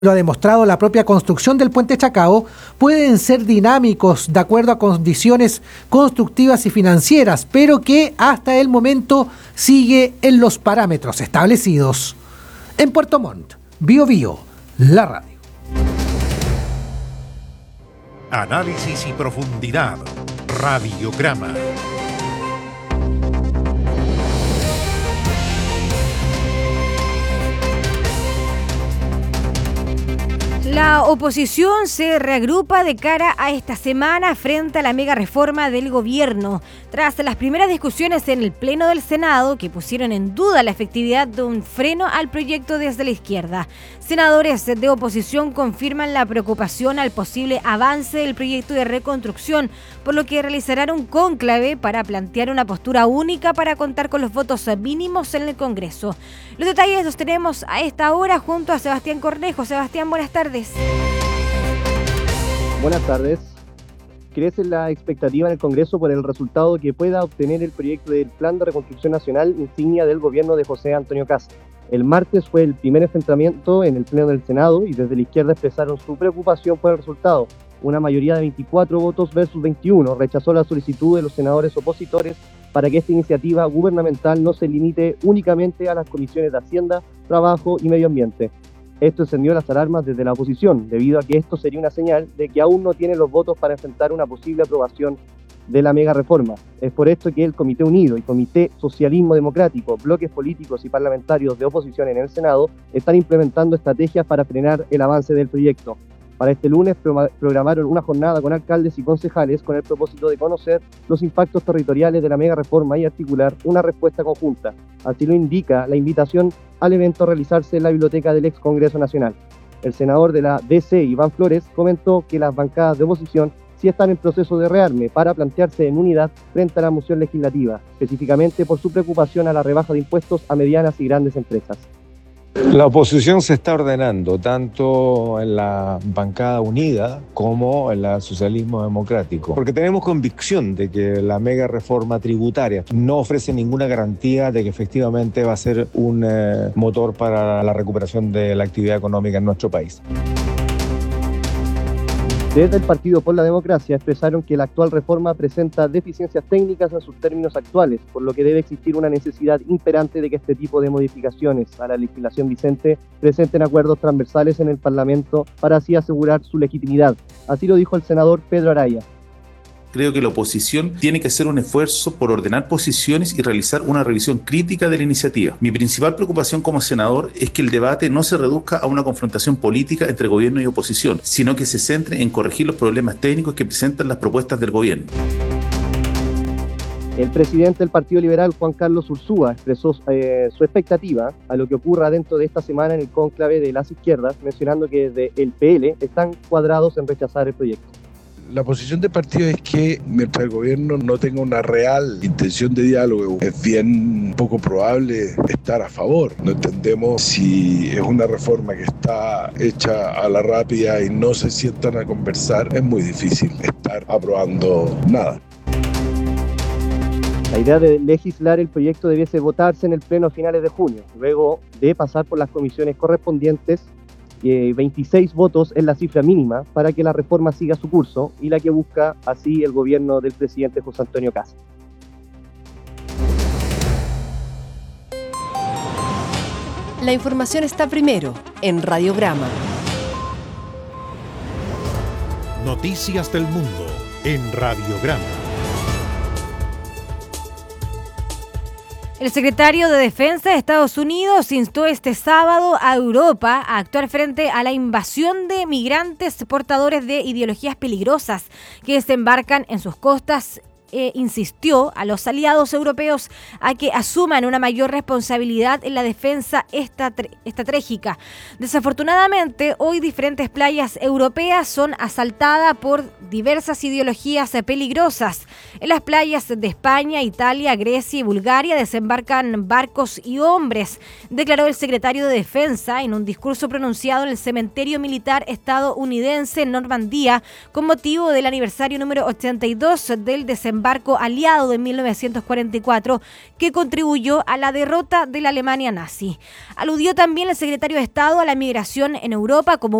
lo ha demostrado la propia construcción del puente Chacao, pueden ser dinámicos de acuerdo a condiciones constructivas y financieras, pero que hasta el momento sigue en los parámetros establecidos. En Puerto Montt, Bío Bío, la radio. Análisis y profundidad. Radiograma. La oposición se reagrupa de cara a esta semana frente a la mega reforma del gobierno. Tras las primeras discusiones en el Pleno del Senado, que pusieron en duda la efectividad de un freno al proyecto desde la izquierda, senadores de oposición confirman la preocupación al posible avance del proyecto de reconstrucción, por lo que realizarán un cónclave para plantear una postura única para contar con los votos mínimos en el Congreso. Los detalles los tenemos a esta hora junto a Sebastián Cornejo. Sebastián, buenas tardes. Buenas tardes. Crece la expectativa en el Congreso por el resultado que pueda obtener el proyecto del Plan de Reconstrucción Nacional insignia del gobierno de José Antonio Kast. El martes fue el primer enfrentamiento en el Pleno del Senado y desde la izquierda expresaron su preocupación por el resultado. Una mayoría de 24 votos versus 21 rechazó la solicitud de los senadores opositores para que esta iniciativa gubernamental no se limite únicamente a las comisiones de Hacienda, Trabajo y Medio Ambiente. Esto encendió las alarmas desde la oposición, debido a que esto sería una señal de que aún no tienen los votos para enfrentar una posible aprobación de la mega reforma. Es por esto que el Comité Unido y Comité Socialismo Democrático, bloques políticos y parlamentarios de oposición en el Senado, están implementando estrategias para frenar el avance del proyecto. Para este lunes programaron una jornada con alcaldes y concejales con el propósito de conocer los impactos territoriales de la mega reforma y articular una respuesta conjunta. Así lo indica la invitación al evento a realizarse en la biblioteca del ex Congreso Nacional. El senador de la DC, Iván Flores, comentó que las bancadas de oposición sí están en proceso de rearme para plantearse en unidad frente a la moción legislativa, específicamente por su preocupación a la rebaja de impuestos a medianas y grandes empresas. La oposición se está ordenando tanto en la bancada unida como en el socialismo democrático, porque tenemos convicción de que la mega reforma tributaria no ofrece ninguna garantía de que efectivamente va a ser un motor para la recuperación de la actividad económica en nuestro país. Desde el Partido por la Democracia expresaron que la actual reforma presenta deficiencias técnicas en sus términos actuales, por lo que debe existir una necesidad imperante de que este tipo de modificaciones a la legislación vigente presenten acuerdos transversales en el Parlamento para así asegurar su legitimidad. Así lo dijo el senador Pedro Araya. Creo que la oposición tiene que hacer un esfuerzo por ordenar posiciones y realizar una revisión crítica de la iniciativa. Mi principal preocupación como senador es que el debate no se reduzca a una confrontación política entre gobierno y oposición, sino que se centre en corregir los problemas técnicos que presentan las propuestas del gobierno. El presidente del Partido Liberal, Juan Carlos Ursúa, expresó su expectativa a lo que ocurra dentro de esta semana en el cónclave de las izquierdas, mencionando que desde el PL están cuadrados en rechazar el proyecto. La posición del partido es que mientras el gobierno no tenga una real intención de diálogo, es bien poco probable estar a favor. No entendemos si es una reforma que está hecha a la rápida y no se sientan a conversar, es muy difícil estar aprobando nada. La idea de legislar el proyecto debiese votarse en el pleno a finales de junio, luego de pasar por las comisiones correspondientes. 26 votos es la cifra mínima para que la reforma siga su curso y la que busca así el gobierno del presidente José Antonio Kast. La información está primero en Radiograma. Noticias del mundo en Radiograma. El secretario de Defensa de Estados Unidos instó este sábado a Europa a actuar frente a la invasión de migrantes portadores de ideologías peligrosas que desembarcan en sus costas. Insistió a los aliados europeos a que asuman una mayor responsabilidad en la defensa estratégica. Desafortunadamente, hoy diferentes playas europeas son asaltadas por diversas ideologías peligrosas. En las playas de España, Italia, Grecia y Bulgaria desembarcan barcos y hombres, declaró el secretario de Defensa en un discurso pronunciado en el cementerio militar estadounidense en Normandía con motivo del aniversario número 82 del desembarco un barco aliado en 1944 que contribuyó a la derrota de la Alemania nazi. Aludió también el secretario de Estado a la migración en Europa como